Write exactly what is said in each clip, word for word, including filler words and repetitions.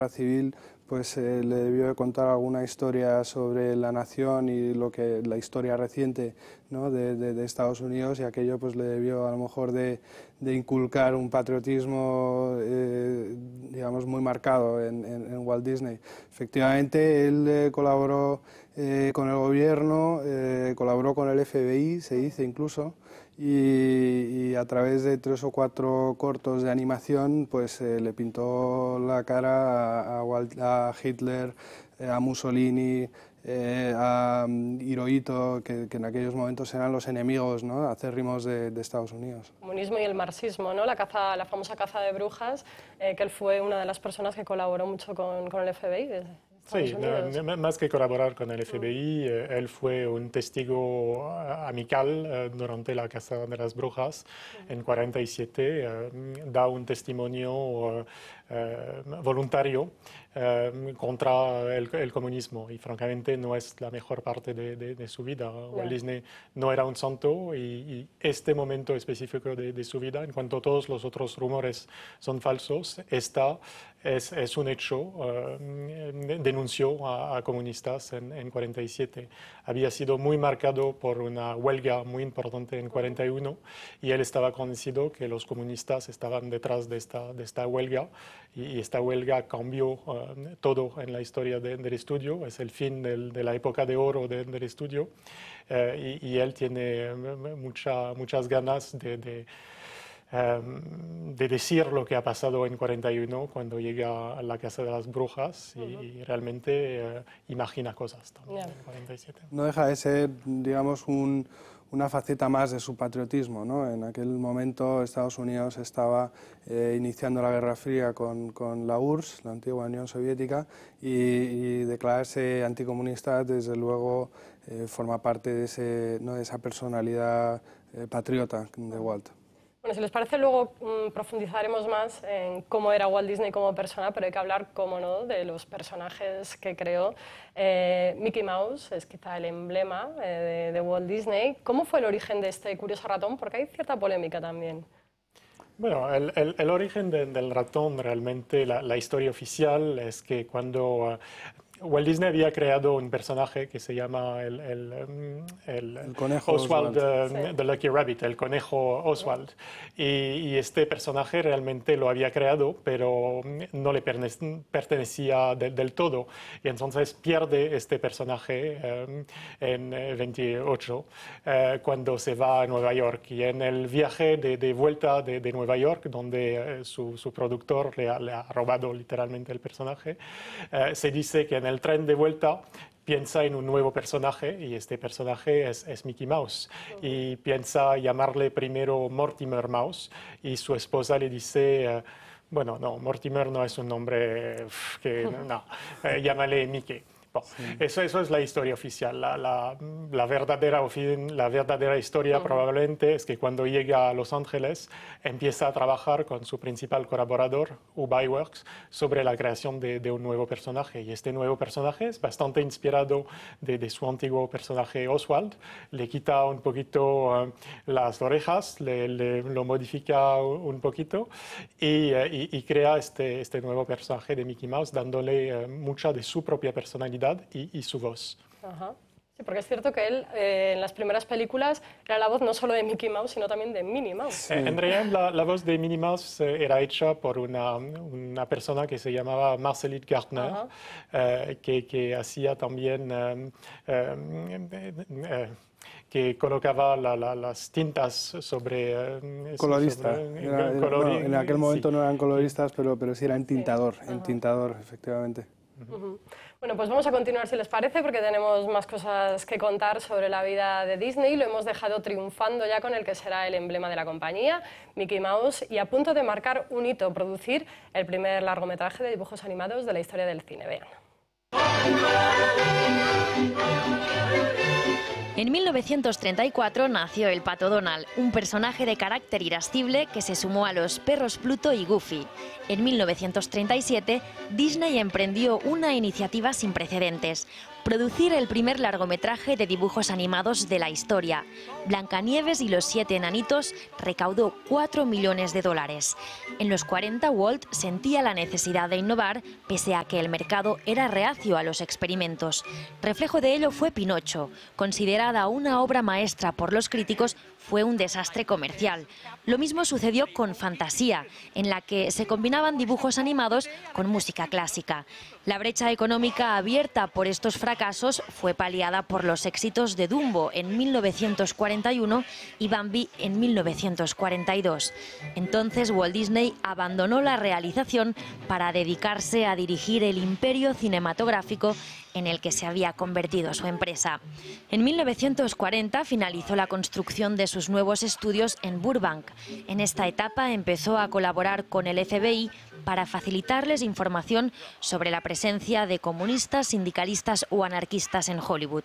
Civil pues eh, le debió de contar alguna historia sobre la nación y lo que la historia reciente, ¿no? de, de, de Estados Unidos, y aquello pues le debió a lo mejor de, de inculcar un patriotismo eh, digamos muy marcado en, en, en Walt Disney. Efectivamente él eh, colaboró eh, con el gobierno, eh, colaboró con el F B I, se dice incluso, y, y a través de tres o cuatro cortos de animación pues eh, le pintó la cara a, a, Walt, a Hitler, eh, a Mussolini, eh, a um, Hirohito, que, que en aquellos momentos eran los enemigos, ¿no? acérrimos de, de Estados Unidos. El comunismo y el marxismo, ¿no? la, caza, la famosa caza de brujas, eh, que él fue una de las personas que colaboró mucho con, con el F B I. De Sí, no, más que colaborar con el F B I, eh, él fue un testigo amical eh, durante la caza de las brujas en mil novecientos cuarenta y siete, eh, da un testimonio eh, voluntario eh, contra el, el comunismo, y francamente no es la mejor parte de, de, de su vida. Yeah. Walt Disney no era un santo, y, y este momento específico de, de su vida, en cuanto todos los otros rumores son falsos, esta es, es un hecho. Uh, denunció a, a comunistas en mil novecientos cuarenta y siete. Había sido muy marcado por una huelga muy importante en mil novecientos cuarenta y uno, y él estaba convencido que los comunistas estaban detrás de esta, de esta huelga, y, y esta huelga cambió uh, todo en la historia de, del estudio. Es el fin del, de la época de oro de, del estudio, uh, y, y él tiene mucha, muchas ganas de, de Um, de decir lo que ha pasado en cuarenta y uno cuando llega a la Casa de las Brujas, y, uh-huh. y realmente uh, imagina cosas también yeah. en cuarenta y siete. No deja de ser, digamos, un, una faceta más de su patriotismo, ¿no? En aquel momento Estados Unidos estaba eh, iniciando la Guerra Fría con, con la U R S S, la antigua Unión Soviética, y, y declararse anticomunista, desde luego, eh, forma parte de, ese, ¿no? de esa personalidad eh, patriota de Walt. Bueno, si les parece, luego mmm, profundizaremos más en cómo era Walt Disney como persona, pero hay que hablar, cómo no, de los personajes que creó. Eh, Mickey Mouse es quizá el emblema eh, de, de Walt Disney. ¿Cómo fue el origen de este curioso ratón? Porque hay cierta polémica también. Bueno, el, el, el origen de, del ratón, realmente, la, la historia oficial es que cuando... Uh, Walt Disney había creado un personaje que se llama el, el, el, el conejo Oswald, Oswald. Uh, sí. The Lucky Rabbit, el conejo Oswald. Y, y este personaje realmente lo había creado, pero no le pertenecía de, del todo. Y entonces pierde este personaje um, en veintiocho, uh, cuando se va a Nueva York. Y en el viaje de, de vuelta de, de Nueva York, donde uh, su, su productor le ha, le ha robado literalmente el personaje, uh, se dice que en el el tren de vuelta piensa en un nuevo personaje, y este personaje es, es Mickey Mouse. Uh-huh. Y piensa llamarle primero Mortimer Mouse, y su esposa le dice, uh, bueno, no, Mortimer no es un nombre que, uh-huh. no, uh, llámale Mickey. Bon, sí. eso, eso es la historia oficial. La, la, la, verdadera, la verdadera historia uh-huh. probablemente es que cuando llega a Los Ángeles empieza a trabajar con su principal colaborador, Ub-Iwerks, sobre la creación de, de un nuevo personaje. Y este nuevo personaje es bastante inspirado de, de su antiguo personaje Oswald. Le quita un poquito uh, las orejas, le, le, lo modifica un poquito, y, uh, y, y crea este, este nuevo personaje de Mickey Mouse, dándole uh, mucha de su propia personalidad Y, y su voz. Ajá. Sí, porque es cierto que él eh, en las primeras películas era la voz no solo de Mickey Mouse, sino también de Minnie Mouse. Sí. Eh, en realidad la, la voz de Minnie Mouse eh, era hecha por una, una persona que se llamaba Marceline Gardner, eh, que, que hacía también... Eh, eh, eh, que colocaba la, la, las tintas sobre... Uh, Colorista. Sobre, era, era, colori, no, en aquel momento sí. no eran coloristas, pero, pero sí era entintador, sí. entintador, efectivamente. Uh-huh. Bueno, pues vamos a continuar, si les parece, porque tenemos más cosas que contar sobre la vida de Disney. Lo hemos dejado triunfando ya con el que será el emblema de la compañía, Mickey Mouse, y a punto de marcar un hito, producir el primer largometraje de dibujos animados de la historia del cine. Vean. En mil novecientos treinta y cuatro nació el Pato Donald, un personaje de carácter irascible que se sumó a los perros Pluto y Goofy. En mil novecientos treinta y siete, Disney emprendió una iniciativa sin precedentes: producir el primer largometraje de dibujos animados de la historia. Blancanieves y los siete enanitos recaudó cuatro millones de dólares. En los cuarenta, Walt sentía la necesidad de innovar, pese a que el mercado era reacio a los experimentos. Reflejo de ello fue Pinocho. Considerada una obra maestra por los críticos, fue un desastre comercial. Lo mismo sucedió con Fantasía, en la que se combinaban dibujos animados con música clásica. La brecha económica abierta por estos fracasos fue paliada por los éxitos de Dumbo en mil novecientos cuarenta y uno y Bambi en mil novecientos cuarenta y dos. Entonces Walt Disney abandonó la realización para dedicarse a dirigir el imperio cinematográfico en el que se había convertido su empresa. En mil novecientos cuarenta finalizó la construcción de sus nuevos estudios en Burbank. En esta etapa empezó a colaborar con el F B I para facilitarles información sobre la presencia de comunistas, sindicalistas o anarquistas en Hollywood.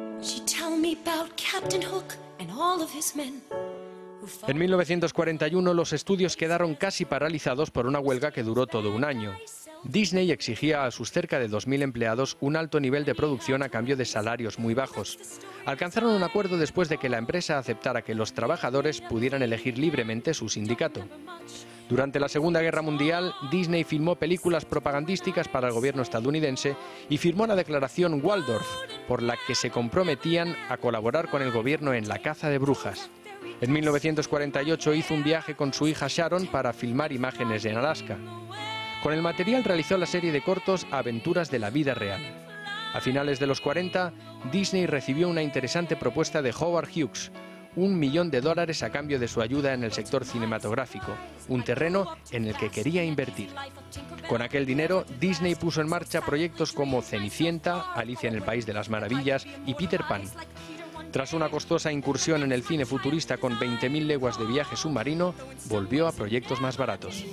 En mil novecientos cuarenta y uno los estudios quedaron casi paralizados por una huelga que duró todo un año. Disney exigía a sus cerca de dos mil empleados un alto nivel de producción a cambio de salarios muy bajos. Alcanzaron un acuerdo después de que la empresa aceptara que los trabajadores pudieran elegir libremente su sindicato. Durante la Segunda Guerra Mundial, Disney filmó películas propagandísticas para el gobierno estadounidense y firmó la Declaración Waldorf, por la que se comprometían a colaborar con el gobierno en la caza de brujas. En mil novecientos cuarenta y ocho hizo un viaje con su hija Sharon para filmar imágenes en Alaska. Con el material realizó la serie de cortos Aventuras de la vida real. A finales de los cuarenta, Disney recibió una interesante propuesta de Howard Hughes, un millón de dólares a cambio de su ayuda en el sector cinematográfico, un terreno en el que quería invertir. Con aquel dinero, Disney puso en marcha proyectos como Cenicienta, Alicia en el País de las Maravillas y Peter Pan. Tras una costosa incursión en el cine futurista con veinte mil leguas de viaje submarino, volvió a proyectos más baratos.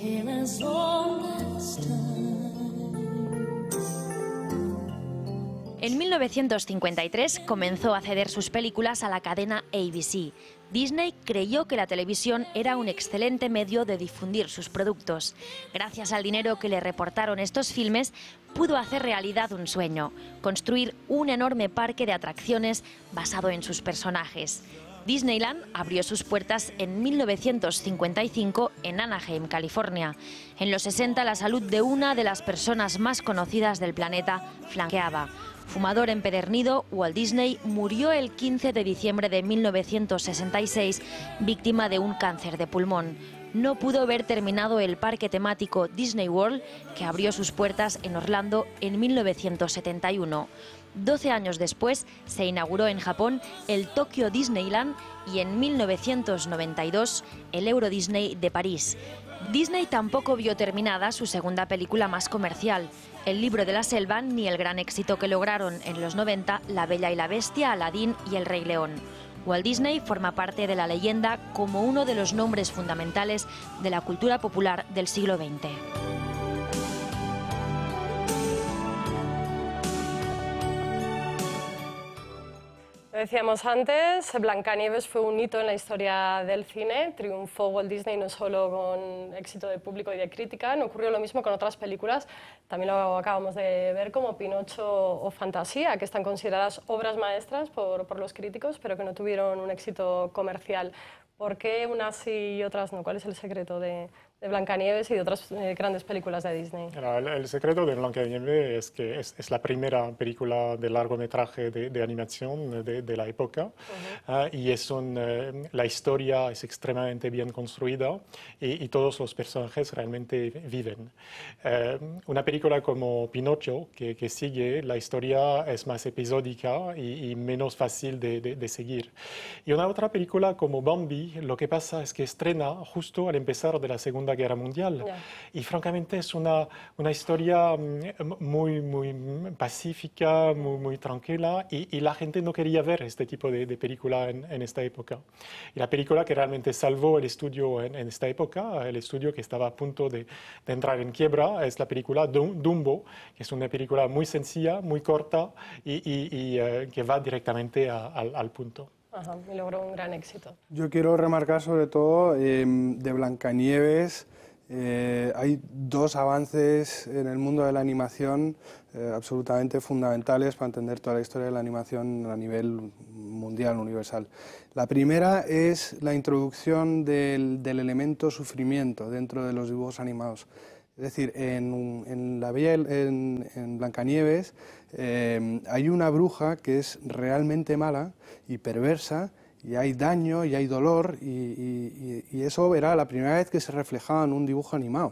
En mil novecientos cincuenta y tres comenzó a ceder sus películas a la cadena A B C. Disney creyó que la televisión era un excelente medio de difundir sus productos. Gracias al dinero que le reportaron estos filmes, pudo hacer realidad un sueño: construir un enorme parque de atracciones basado en sus personajes. Disneyland abrió sus puertas en mil novecientos cincuenta y cinco en Anaheim, California. En los sesenta, la salud de una de las personas más conocidas del planeta flanqueaba. Fumador empedernido, Walt Disney murió el quince de diciembre de mil novecientos sesenta y seis, víctima de un cáncer de pulmón. No pudo ver terminado el parque temático Disney World, que abrió sus puertas en Orlando en mil novecientos setenta y uno. Doce años después se inauguró en Japón el Tokyo Disneyland y en mil novecientos noventa y dos el Euro Disney de París. Disney tampoco vio terminada su segunda película más comercial, El libro de la selva, ni el gran éxito que lograron en los noventa La Bella y la Bestia, Aladín y El Rey León. Walt Disney forma parte de la leyenda como uno de los nombres fundamentales de la cultura popular del siglo veinte. Lo decíamos antes, Blancanieves fue un hito en la historia del cine. Triunfó Walt Disney no solo con éxito de público y de crítica, no ocurrió lo mismo con otras películas, también lo acabamos de ver, como Pinocho o Fantasía, que están consideradas obras maestras por, por los críticos, pero que no tuvieron un éxito comercial. ¿Por qué unas sí y otras no? ¿Cuál es el secreto de, de Blancanieves y de otras eh, grandes películas de Disney? El, el secreto de Blancanieves es que es, es la primera película de largometraje de, de animación de, de la época. Uh-huh. uh, y es un, uh, la historia es extremadamente bien construida y, y todos los personajes realmente viven. Uh, una película como Pinocho, que, que sigue, la historia es más episódica y, y menos fácil de, de, de seguir. Y una otra película como Bambi, lo que pasa es que estrena justo al empezar de la Segunda Segunda Guerra Mundial. Yeah. Y francamente es una, una historia muy, muy pacífica, muy, muy tranquila, y, y la gente no quería ver este tipo de, de película en, en esta época. Y la película que realmente salvó el estudio en, en esta época, el estudio que estaba a punto de, de entrar en quiebra, es la película Dumbo, que es una película muy sencilla, muy corta y, y, y uh, que va directamente a, al, al punto. Ajá, y logró un gran éxito. Yo quiero remarcar sobre todo eh, de Blancanieves. Eh, hay dos avances en el mundo de la animación eh, absolutamente fundamentales para entender toda la historia de la animación a nivel mundial, universal. La primera es la introducción del, del elemento sufrimiento dentro de los dibujos animados. Es decir, en, en, la Bella, en, en Blancanieves eh, hay una bruja que es realmente mala y perversa, y hay daño y hay dolor, y, y, y eso era la primera vez que se reflejaba en un dibujo animado.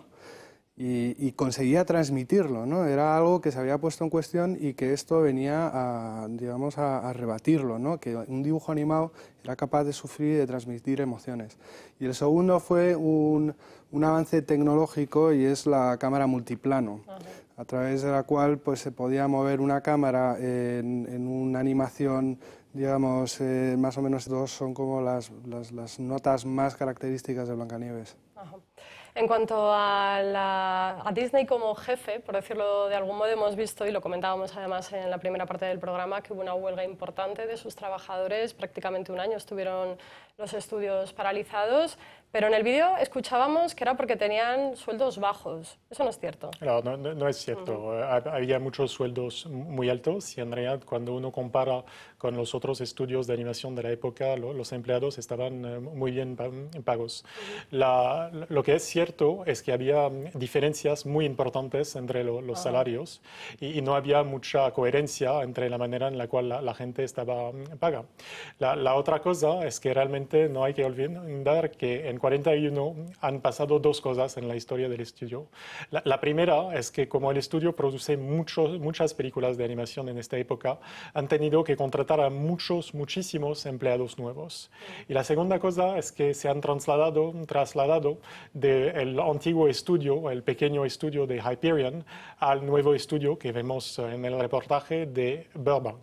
Y, y conseguía transmitirlo, ¿no? Era algo que se había puesto en cuestión y que esto venía a, digamos, a, a rebatirlo, ¿no? Que un dibujo animado era capaz de sufrir y de transmitir emociones. Y el segundo fue un, un avance tecnológico, y es la cámara multiplano, uh-huh. a través de la cual pues, se podía mover una cámara en, en una animación, digamos, eh, más o menos dos son como las, las, las notas más características de Blancanieves. Uh-huh. En cuanto a, la, a Disney como jefe, por decirlo de algún modo, hemos visto, y lo comentábamos además en la primera parte del programa, que hubo una huelga importante de sus trabajadores, prácticamente un año estuvieron los estudios paralizados, pero en el vídeo escuchábamos que era porque tenían sueldos bajos. Eso no es cierto. No, no, no es cierto. Uh-huh. Había muchos sueldos muy altos, y en realidad cuando uno compara con los otros estudios de animación de la época, lo, los empleados estaban muy bien pagos. Uh-huh. La, lo que es cierto es que había diferencias muy importantes entre lo, los uh-huh. salarios, y, y no había mucha coherencia entre la manera en la cual la, la gente estaba paga. La, la otra cosa es que realmente no hay que olvidar que en cuarenta y uno han pasado dos cosas en la historia del estudio. La, la primera es que como el estudio produce muchos, muchas películas de animación en esta época, han tenido que contratar a muchos, muchísimos empleados nuevos. Y la segunda cosa es que se han trasladado, trasladado del antiguo estudio, el pequeño estudio de Hyperion, al nuevo estudio que vemos en el reportaje de Burbank.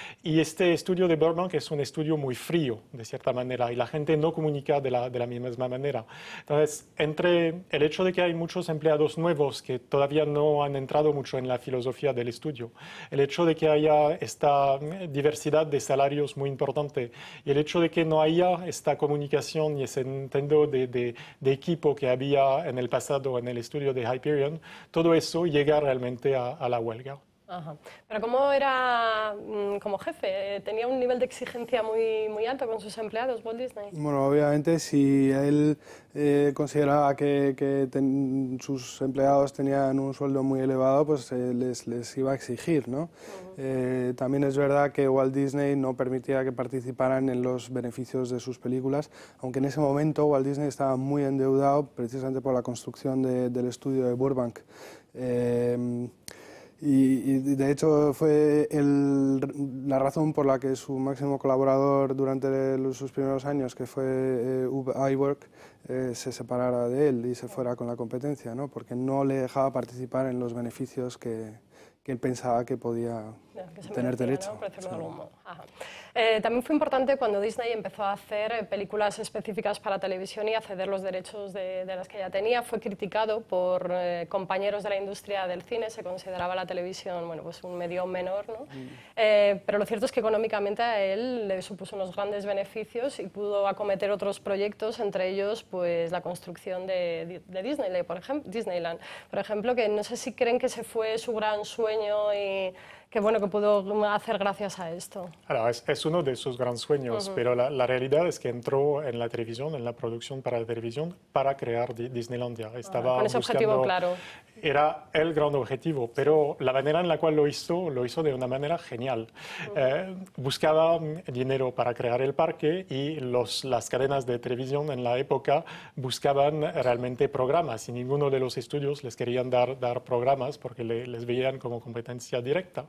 Y este estudio de Burbank es un estudio muy frío, de cierta manera, y la gente no comunica de la, de la misma manera. Entonces, entre el hecho de que hay muchos empleados nuevos que todavía no han entrado mucho en la filosofía del estudio, el hecho de que haya esta diversidad de salarios muy importante, y el hecho de que no haya esta comunicación y ese entendido de, de, de equipo que había en el pasado en el estudio de Hyperion, todo eso llega realmente a, a la huelga. Ajá. Pero ¿cómo era como jefe? ¿Tenía un nivel de exigencia muy, muy alto con sus empleados, Walt Disney? Bueno, obviamente si él eh, consideraba que, que ten, sus empleados tenían un sueldo muy elevado, pues eh, les, les iba a exigir, ¿no? Uh-huh. eh, también es verdad que Walt Disney no permitía que participaran en los beneficios de sus películas, aunque en ese momento Walt Disney estaba muy endeudado precisamente por la construcción de, del estudio de Burbank. Eh, Y, y de hecho fue el, la razón por la que su máximo colaborador durante el, sus primeros años, que fue eh, Ub Iwerk, eh, se separara de él y se fuera con la competencia, ¿no? Porque no le dejaba participar en los beneficios que, que él pensaba que podía que se tener merecía, derecho. ¿no? Por decirlo Sí. de algún modo. Ajá. Eh, también fue importante cuando Disney empezó a hacer películas específicas para televisión y a ceder los derechos de, de las que ya tenía. Fue criticado por eh, compañeros de la industria del cine, se consideraba la televisión, bueno, pues un medio menor, ¿no? Mm. Eh, pero lo cierto es que económicamente a él le supuso unos grandes beneficios y pudo acometer otros proyectos, entre ellos pues la construcción de, de Disneyland, por ejemplo, Disneyland, por ejemplo, que no sé si creen que ese fue su gran sueño y que bueno que pudo hacer gracias a esto. Claro, es, es uno de sus grandes sueños, uh-huh. pero la, la realidad es que entró en la televisión, en la producción para la televisión, para crear Disneylandia. Estaba uh-huh. Con ese buscando, objetivo claro. Era el gran objetivo, pero la manera en la cual lo hizo, lo hizo de una manera genial. Uh-huh. eh, buscaba dinero para crear el parque y los, las cadenas de televisión en la época buscaban realmente programas y ninguno de los estudios les querían dar, dar programas porque le, les veían como competencia directa.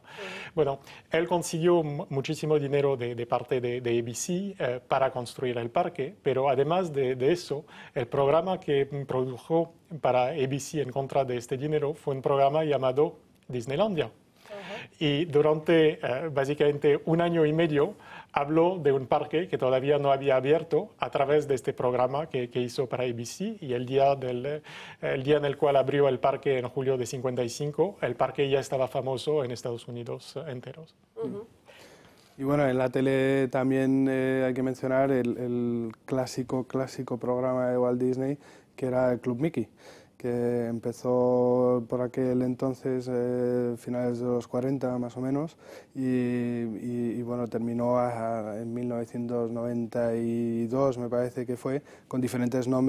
Bueno, él consiguió muchísimo dinero de, de parte de, de A B C eh, para construir el parque, pero además de, de eso, el programa que produjo para A B C en contra de este dinero fue un programa llamado Disneylandia. Uh-huh. Y durante eh, básicamente un año y medio habló de un parque que todavía no había abierto a través de este programa que, que hizo para A B C, y el día, del, el día en el cual abrió el parque en julio de cincuenta y cinco, el parque ya estaba famoso en Estados Unidos enteros. Uh-huh. Y bueno, en la tele también eh, hay que mencionar el, el clásico, clásico programa de Walt Disney, que era el Club Mickey, que empezó por aquel entonces, eh, finales de los cuarenta más o menos, y, y, y bueno, terminó a, a, en mil novecientos noventa y dos, me parece que fue, con diferentes nombres.